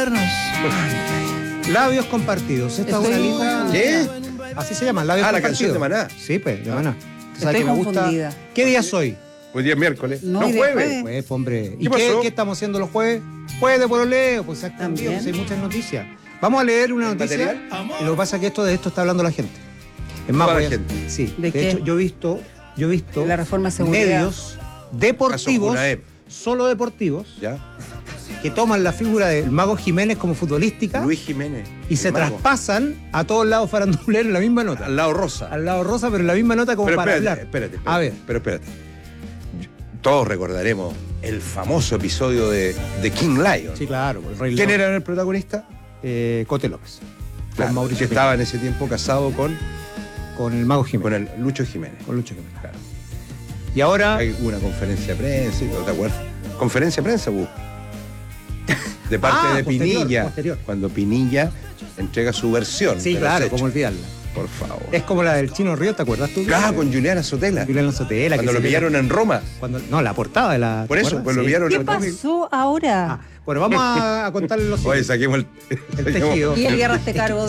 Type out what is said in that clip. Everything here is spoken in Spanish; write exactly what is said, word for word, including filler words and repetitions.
Labios compartidos. Esta es una linda. ¿Qué? Así se llama, labios Ah, la compartidos. canción de Maná. Sí, pues, de Maná. ¿Tú sabes Estoy que me gusta? confundida. ¿Qué día es hoy? Hoy día es miércoles. No, No, y jueves. después- Pues, hombre. ¿Y ¿Qué qué, pasó? qué estamos haciendo los jueves? Jueves de pololeo, pues exactamente. También. Pues hay muchas noticias. Vamos a leer una ¿El noticia. material? Y lo que pasa es que esto de esto está hablando la gente. Es más, Toda voy la a- gente. Sí. ¿De De, qué? hecho, yo he visto, yo he visto La reforma de seguridad. medios deportivos, Caso Junaep. solo deportivos, ¿Ya? que toman la figura del Mago Jiménez como futbolística Luis Jiménez. y se el mago. traspasan a todos lados faranduleros en la misma nota. Al lado rosa. Al lado rosa, pero en la misma nota como Pero para espérate, hablar. espérate, espérate. A ver. Pero espérate. Todos recordaremos el famoso episodio de, de King Lion. Sí, claro. El Rey ¿Quién León. era el protagonista? Eh, Cote López. Claro, con Mauricio que Pinilla. estaba en ese tiempo casado con, Con el Mago con Jiménez. el Lucho Jiménez. Con Lucho Jiménez. Claro. Y ahora. Hay una conferencia de prensa, ¿no te acuerdas? Conferencia de prensa, hubo. De parte Ah, de posterior, Pinilla. posterior. Cuando Pinilla entrega su versión. Sí, de los claro, hechos. cómo olvidarla. Por favor. Es como la del Chino Río, ¿te acuerdas tú? Ah, con Juliana Sotela. Julián Sotela. Cuando que lo se- pillaron en Roma. Cuando, no, la portada de la. Por ¿te eso, acuerdas? pues lo Sí. pillaron ¿Qué en Roma. pasó ahora? Ah, bueno, vamos a, a contarle los Oye, saquemos el, El saquemos tejido. Y el guerra te cargo